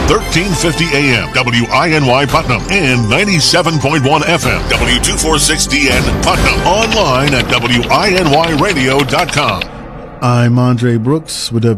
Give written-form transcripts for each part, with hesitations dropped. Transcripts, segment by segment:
1350 AM, WINY Putnam, and 97.1 FM, W246DN Putnam. Online at WINYradio.com. I'm Andre Brooks with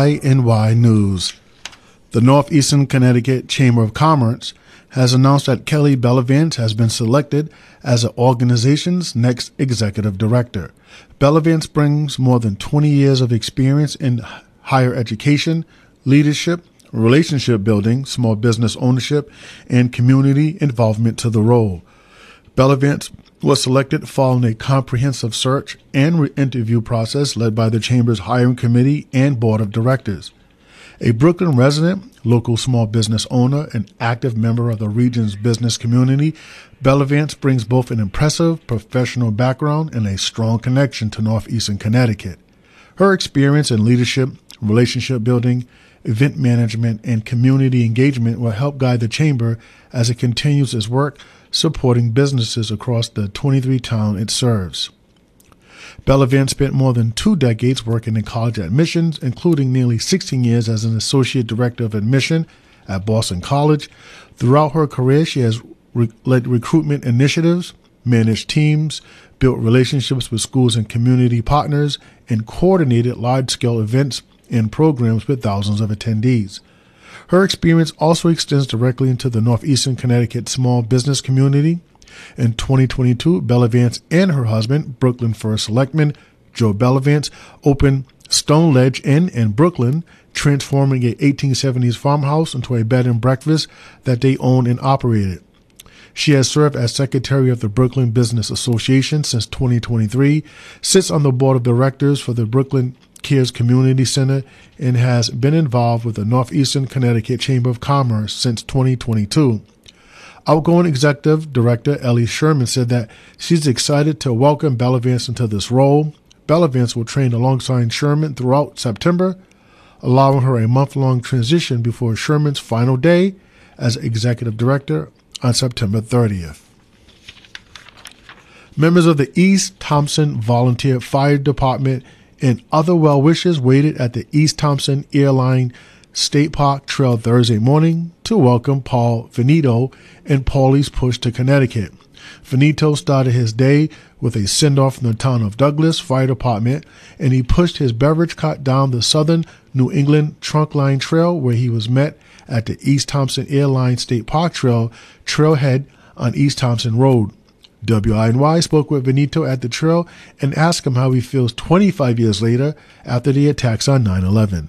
WINY News. The Northeastern Connecticut Chamber of Commerce has announced that Kelly Bellavance has been selected as the organization's next executive director. Bellavance brings more than 20 years of experience in higher education, leadership, relationship building, small business ownership, and community involvement to the role. Bellavance was selected following a comprehensive search and interview process led by the Chamber's hiring committee and board of directors. A Brooklyn resident, local small business owner, and active member of the region's business community, Bellavance brings both an impressive professional background and a strong connection to Northeastern Connecticut. Her experience in leadership, relationship building, event management, and community engagement will help guide the Chamber as it continues its work supporting businesses across the 23 towns it serves. Bellavance spent more than 2 decades working in college admissions, including nearly 16 years as an associate director of admission at Boston College. Throughout her career, she has led recruitment initiatives, managed teams, built relationships with schools and community partners, and coordinated large-scale events and programs with thousands of attendees. Her experience also extends directly into the Northeastern Connecticut small business community. In 2022, Bellavance and her husband, Brooklyn First Selectman Joe Bellavance, opened Stone Ledge Inn in Brooklyn, transforming a 1870s farmhouse into a bed and breakfast that they own and operated. She has served as secretary of the Brooklyn Business Association since 2023, sits on the board of directors for the Brooklyn Cares Community Center, and has been involved with the Northeastern Connecticut Chamber of Commerce since 2022. Outgoing Executive Director Ellie Sherman said that she's excited to welcome Bellavance into this role. Bellavance will train alongside Sherman throughout September, allowing her a month-long transition before Sherman's final day as Executive Director on September 30th. Members of the East Thompson Volunteer Fire Department and other well-wishers waited at the East Thompson Airline State Park Trail Thursday morning to welcome Paul Finito and Paulie's Push to Connecticut. Finito started his day with a send-off from the town of Douglas Fire Department, and he pushed his beverage cart down the southern New England Trunkline Trail, where he was met at the East Thompson Airline State Park Trail trailhead on East Thompson Road. WINY spoke with Benito at the trail and asked him how he feels 25 years later after the attacks on 9/11.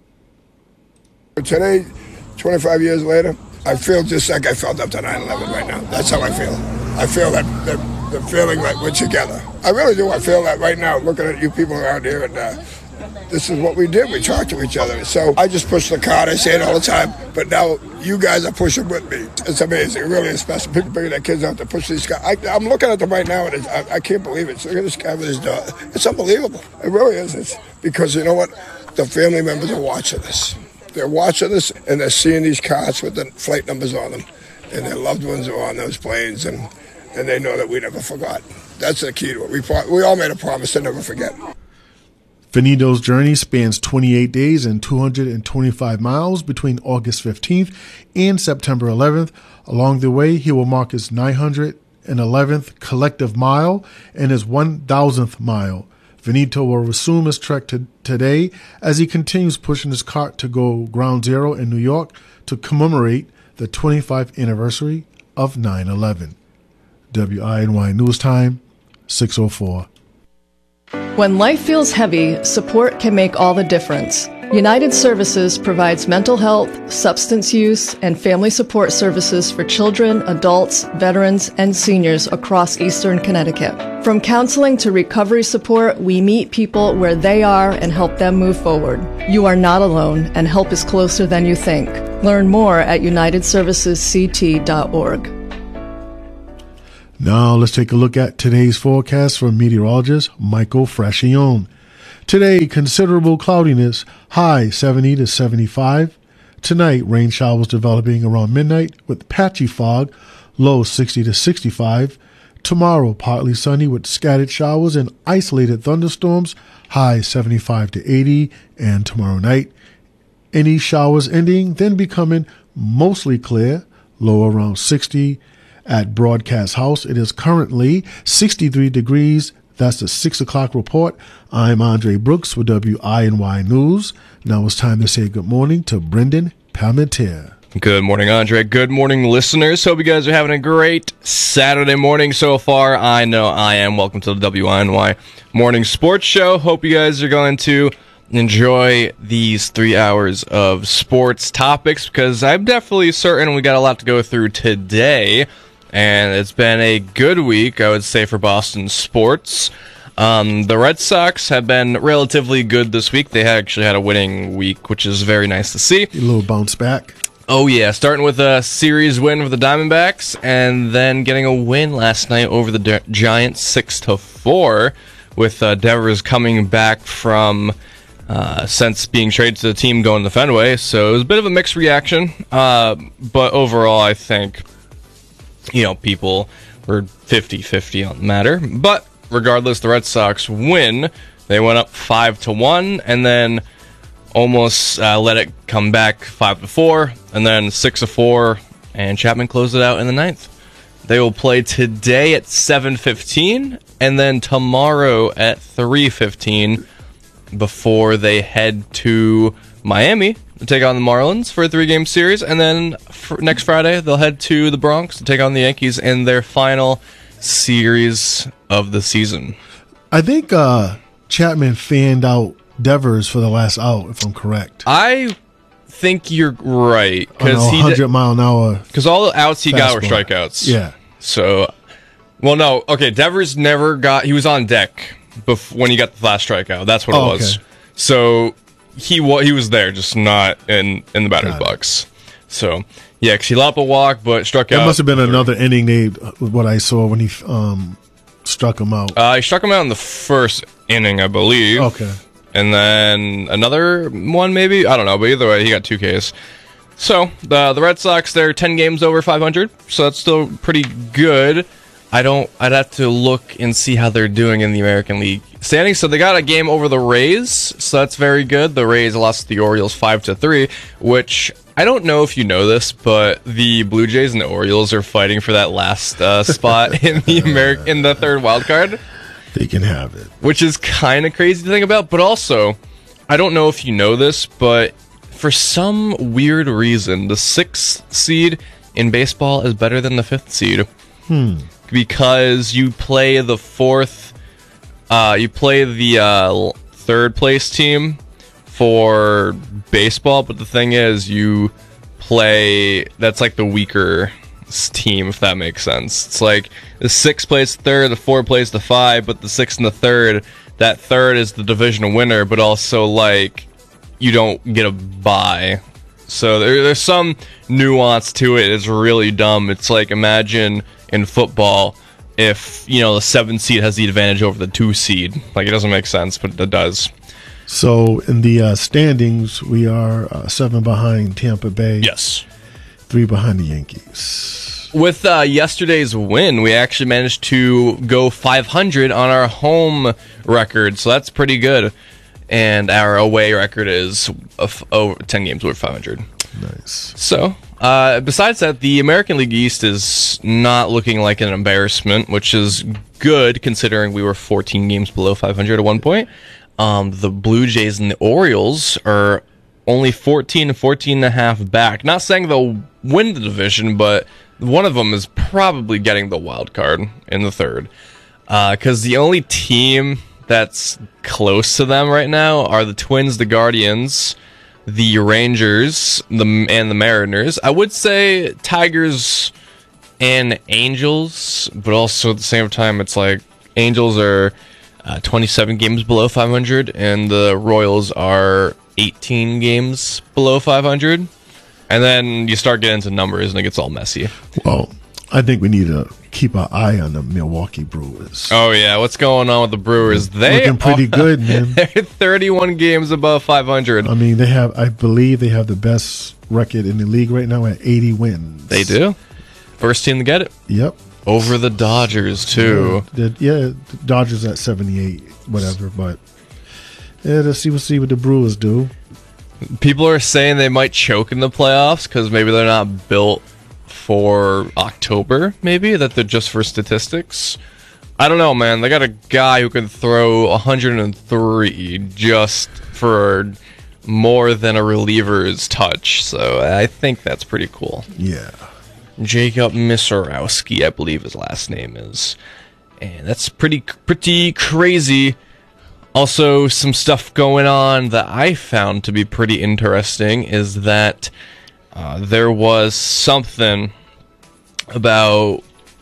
Today, 25 years later, I feel just like I felt after 9/11 right now. That's how I feel. I feel that the feeling like we're together. I really do. I feel that right now, looking at you people around here, and this is what we did. We talked to each other. So I just push the cart. I say it all the time. But now you guys are pushing with me. It's amazing. It really is special. People bringing their kids out to push these cars. I'm looking at them right now, and I can't believe it. So look at this guy with his dog. It's unbelievable. It really is. It's because you know what? The family members are watching this. They're watching this, and they're seeing these cars with the flight numbers on them. And their loved ones are on those planes, and they know that we never forgot. That's the key to it. We all made a promise to never forget. Finito's journey spans 28 days and 225 miles between August 15th and September 11th. Along the way, he will mark his 911th collective mile and his 1,000th mile. Finito will resume his trek today as he continues pushing his cart to go ground zero in New York to commemorate the 25th anniversary of 9/11. WINY News Time, 6:04. When life feels heavy, support can make all the difference. United Services provides mental health, substance use, and family support services for children, adults, veterans, and seniors across Eastern Connecticut. From counseling to recovery support, we meet people where they are and help them move forward. You are not alone, and help is closer than you think. Learn more at unitedservicesct.org. Now let's take a look at today's forecast from meteorologist Michael Frascione. Today, considerable cloudiness, high 70 to 75. Tonight, rain showers developing around midnight with patchy fog, low 60 to 65. Tomorrow, partly sunny with scattered showers and isolated thunderstorms, high 75 to 80. And tomorrow night, Any showers ending, then becoming mostly clear, low around 60 at Broadcast House. It is currently 63 degrees. That's the 6 o'clock report. I'm Andre Brooks with WINY News. Now it's time to say good morning to Brendan Palmentier. Good morning, Andre. Good morning, listeners. Hope you guys are having a great Saturday morning so far. I know I am. Welcome to the WINY Morning Sports Show. Hope you guys are going to enjoy these 3 hours of sports topics, because I'm definitely certain we got a lot to go through today. And it's been a good week, I would say, for Boston sports. The Red Sox have been relatively good this week. They actually had a winning week, which is very nice to see. A little bounce back. Oh, yeah. Starting with a series win for the Diamondbacks, and then getting a win last night over the Giants 6-4, with Devers coming back from since being traded to the team going to Fenway. So it was a bit of a mixed reaction. But overall, I think, people were 50-50 on the matter. But regardless, the Red Sox win. They went up 5-1, and then almost let it come back 5-4, and then 6-4, and Chapman closed it out in the ninth. They will play today at 7:15, and then tomorrow at 3:15, before they head to Miami to take on the Marlins for a 3-game series, and then next Friday they'll head to the Bronx to take on the Yankees in their final series of the season. I think Chapman fanned out Devers for the last out, if I'm correct. I think you're right, because 100-mile-an-hour. Because all the outs he got were fastball. strikeouts. Yeah. So, well, no, okay. Devers never got. He was on deck when he got the last strikeout. That's what it was. Okay. So he was there, just not in the batter's box. So yeah, because he let up a walk, but struck out. That must have been another inning. What I saw when he struck him out. He struck him out in the first inning, I believe. Okay. And then another one, maybe? I don't know, but either way, he got 2 Ks. So, the Red Sox, they're 10 games over 500, so that's still pretty good. I'd have to look and see how they're doing in the American League standings. So they got a game over the Rays, so that's very good. The Rays lost to the Orioles 5-3, which I don't know if you know this, but the Blue Jays and the Orioles are fighting for that last spot in the third wild card. They can have it. Which is kind of crazy to think about, but also, I don't know if you know this, but for some weird reason, the 6th seed in baseball is better than the 5th seed. Because you play the third place team for baseball, but the thing is, that's like the weaker team, if that makes sense. It's like the 6th plays the 3rd, the 4th plays the 5, but the 6th and the 3rd, that 3rd is the divisional winner, but also like you don't get a bye. So there's some nuance to it. It's really dumb. It's like, imagine in football if the 7th seed has the advantage over the 2 seed. Like, it doesn't make sense, but it does. So in the standings, we are 7 behind Tampa Bay. Yes. 3 behind the Yankees. With yesterday's win, we actually managed to go 500 on our home record, so that's pretty good. And our away record is over 10 games over 500. Nice. So, besides that, the American League East is not looking like an embarrassment, which is good considering we were 14 games below 500 at one point. The Blue Jays and the Orioles are only 14 and 14.5 back. Not saying they'll win the division, but one of them is probably getting the wild card in the third. Because the only team that's close to them right now are the Twins, the Guardians, the Rangers, and the Mariners. I would say Tigers and Angels, but also at the same time, it's like Angels are 27 games below 500, and the Royals are 18 games below 500. And then you start getting into numbers, and it gets all messy. Well, I think we need to keep our eye on the Milwaukee Brewers. Oh, yeah. What's going on with the Brewers? They're looking pretty good, man. They're 31 games above 500. I mean, I believe they have the best record in the league right now at 80 wins. They do. First team to get it. Yep. Over the Dodgers, too. Yeah, the Dodgers at 78, whatever. But yeah, let's see what the Brewers do. People are saying they might choke in the playoffs because maybe they're not built for October, maybe, that they're just for statistics. I don't know, man. They got a guy who can throw 103 just for more than a reliever's touch, so I think that's pretty cool. Yeah. Jacob Missorowski, I believe his last name is. And that's pretty crazy. Also, some stuff going on that I found to be pretty interesting is that there was something about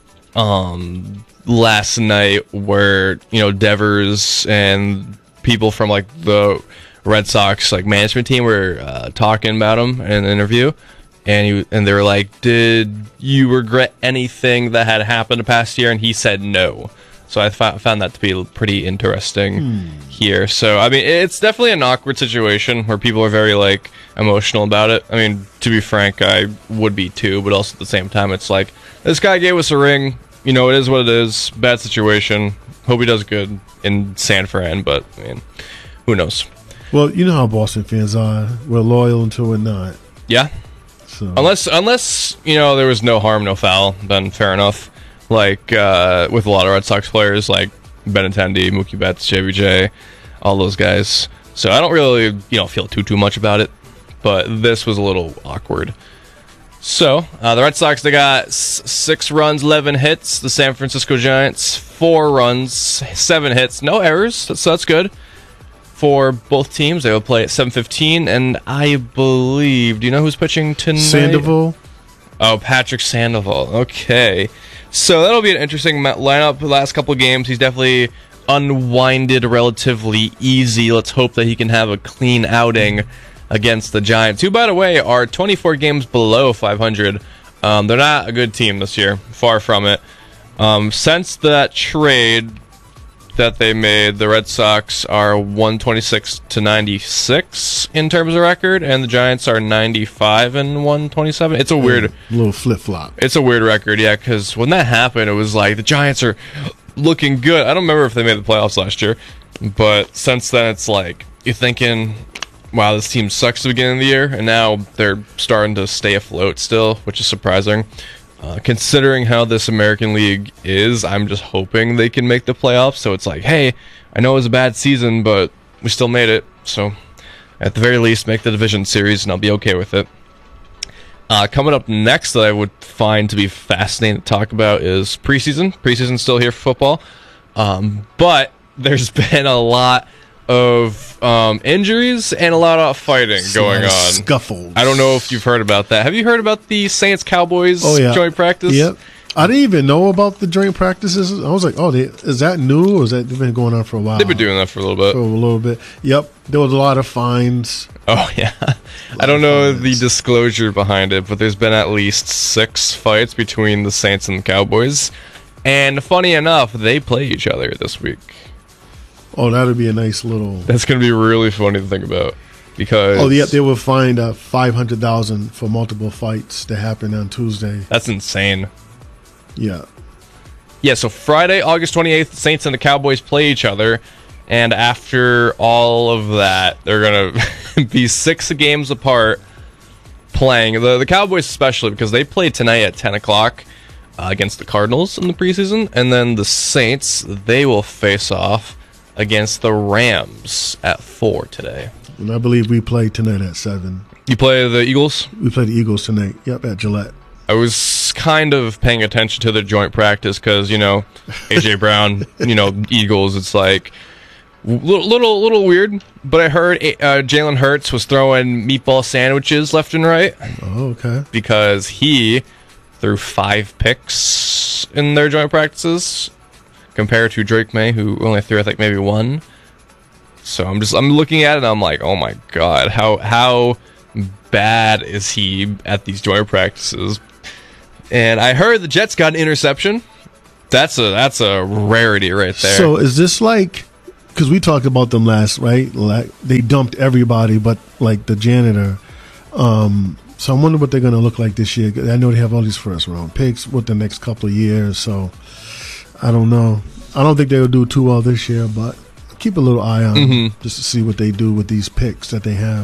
last night where, Devers and people from like the Red Sox like management team were talking about him in an interview, and they were like, "Did you regret anything that had happened the past year?" And he said no. So I found that to be pretty interesting here. So I mean, it's definitely an awkward situation where people are very like emotional about it. I mean, to be frank, I would be too, but also at the same time, it's like this guy gave us a ring. It is what it is. Bad situation. Hope he does good in San Fran, but I mean, who knows? Well, you know how Boston fans are. We're loyal until we're not. Yeah. So Unless there was no harm, no foul, then fair enough. Like with a lot of Red Sox players, like Benintendi, Mookie Betts, JBJ, all those guys. So I don't really, feel too much about it. But this was a little awkward. So the Red Sox, they got 6 runs, 11 hits. The San Francisco Giants, 4 runs, 7 hits, no errors. So that's good. For both teams, they will play at 7:15, and I believe, do you know who's pitching tonight? Sandoval. Oh, Patrick Sandoval. Okay. So that'll be an interesting lineup the last couple of games. He's definitely unwinded relatively easy. Let's hope that he can have a clean outing against the Giants, who, by the way, are 24 games below 500. They're not a good team this year. Far from it. Since that trade that they made, the Red Sox are 126-96 in terms of record, and the Giants are 95-127. It's a weird little flip-flop. It's a weird record, yeah, because when that happened, it was like the Giants are looking good. I don't remember if they made the playoffs last year, but since then, it's like you're thinking, wow, this team sucks at the beginning of the year, and now they're starting to stay afloat still, which is surprising. Considering how this American League is, I'm just hoping they can make the playoffs. So it's like, hey, I know it was a bad season, but we still made it. So at the very least, make the division series, and I'll be okay with it. Coming up next that I would find to be fascinating to talk about is preseason. Preseason's still here for football. But there's been a lot of injuries and a lot of fighting going on. Scuffles. I don't know if you've heard about that. Have you heard about the Saints-Cowboys joint practice? Yep. I didn't even know about the joint practices. I was like, is that new, or has that been going on for a while? They've been doing that for a little bit. Yep. There was a lot of fines. Oh, yeah. I don't know the disclosure behind it, but there's been at least 6 fights between the Saints and the Cowboys. And funny enough, they play each other this week. Oh, that would be a nice little... That's going to be really funny to think about. Because... Oh, yeah, they were fined $500,000 for multiple fights that happened on Tuesday. That's insane. Yeah. Yeah, so Friday, August 28th, the Saints and the Cowboys play each other. And after all of that, they're going to be 6 games apart playing. The Cowboys especially, because they play tonight at 10 o'clock against the Cardinals in the preseason. And then the Saints, they will face off against the Rams at 4 today. And I believe we play tonight at 7. You play the Eagles? We play the Eagles tonight. Yep, at Gillette. I was kind of paying attention to the joint practice because, A.J. Brown, Eagles, it's like little weird. But I heard Jalen Hurts was throwing meatball sandwiches left and right. Oh, okay. Because he threw 5 picks in their joint practices, compared to Drake May, who only threw, I think, maybe 1. So I'm looking at it, and I'm like, oh my god, how bad is he at these joint practices? And I heard the Jets got an interception. That's a rarity right there. So is this like, because we talked about them last, right? Like they dumped everybody, but like the janitor. So I wonder what they're going to look like this year. I know they have all these first round picks with the next couple of years, so. I don't know. I don't think they'll do too well this year, but keep a little eye on them just to see what they do with these picks that they have.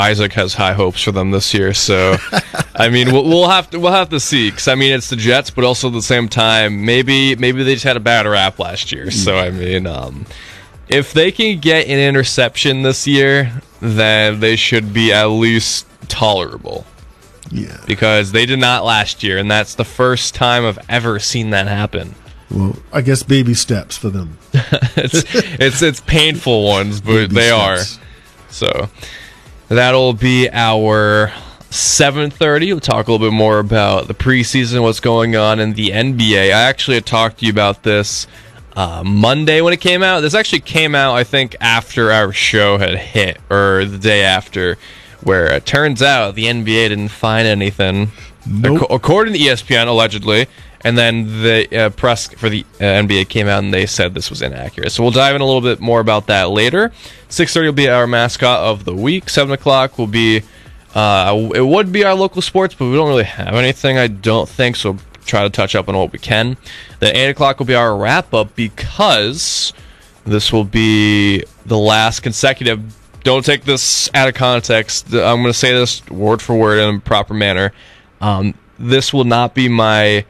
Isaac has high hopes for them this year. So, I mean, we'll have to see. 'Cause, I mean, it's the Jets, but also at the same time, maybe they just had a bad rap last year. So, I mean, if they can get an interception this year, then they should be at least tolerable. Yeah. Because they did not last year, and that's the first time I've ever seen that happen. Well, I guess baby steps for them. It's painful ones, but Baby they steps. are. So that'll be our 7:30. We'll talk a little bit more about the preseason, what's going on in the NBA. I actually had talked to you about this Monday when it came out. This actually came out, I think, after our show had hit, or the day after, where it turns out the NBA didn't find anything, Nope. according to ESPN, allegedly. And then the press for the NBA came out and they said this was inaccurate. So we'll dive in a little bit more about that later. 6:30 will be our mascot of the week. 7 o'clock will be, it would be our local sports, but we don't really have anything, I don't think, so we'll try to touch up on what we can. Then 8 o'clock will be our wrap-up, because this will be the last consecutive, don't take this out of context, I'm going to say this word for word in a proper manner. This will not be my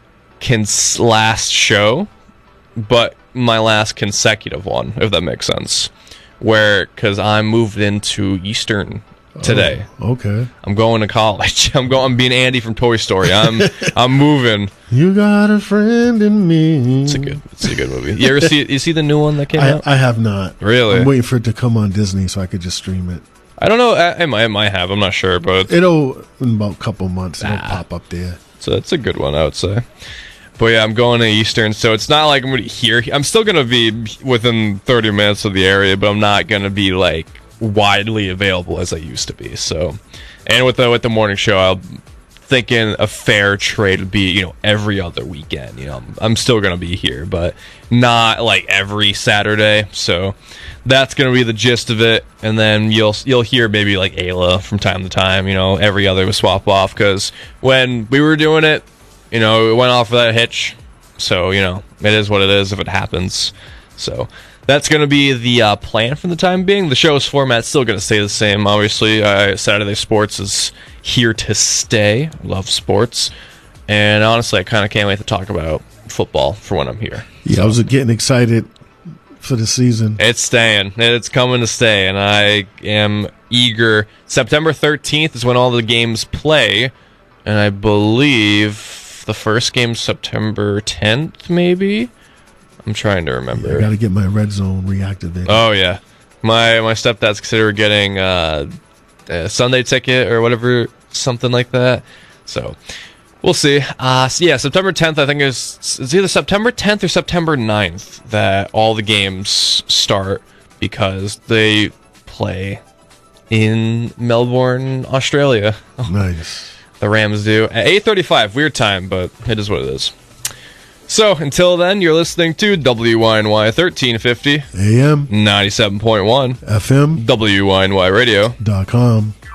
last show, but my last consecutive one, if that makes sense. Because I moved into Eastern today. Oh, okay. I'm going to college. I'm being Andy from Toy Story. I'm moving. You got a friend in me. It's a good movie. You see the new one that came out? I have not. Really? I'm waiting for it to come on Disney so I could just stream it. I don't know. It might have. I'm not sure, but It'll, in about a couple months, it'll pop up there. so it's a good one, I would say. But yeah, I'm going to Eastern, so it's not like I'm going to hear. I'm still going to be within 30 minutes of the area, but I'm not going to be like widely available as I used to be. So, and with the morning show, I'm thinking a fair trade would be, every other weekend. I'm still going to be here, but not like every Saturday. So that's going to be the gist of it. And then you'll hear maybe like Ayla from time to time. Every other we swap off, because when we were doing it, it went off of that hitch. So, it is what it is if it happens. So that's going to be the plan for the time being. The show's format's still going to stay the same, obviously. Saturday Sports is here to stay. Love sports. And honestly, I kind of can't wait to talk about football for when I'm here. Yeah, I was getting excited for the season. It's staying. It's coming to stay. And I am eager. September 13th is when all the games play. And I believe the first game's September 10th, maybe? I'm trying to remember. Yeah, I got to get my red zone reactivated. Oh, yeah. My stepdad's considering getting a Sunday ticket or whatever, something like that. So we'll see. Yeah, September 10th, I think it's either September 10th or September 9th that all the games start, because they play in Melbourne, Australia. Nice. The Rams do at 8:35. Weird time, but it is what it is. So until then, you're listening to WYNY 1350 AM 97.1 FM WYNY Radio. .com.